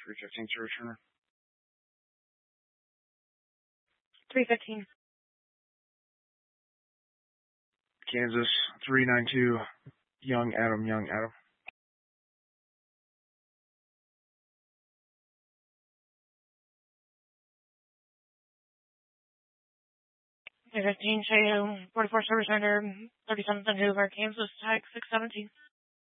315 to returner. 315. Kansas 392, Young Adam. 315, show you 44 service under 37th and Hoover, Kansas, tag 617.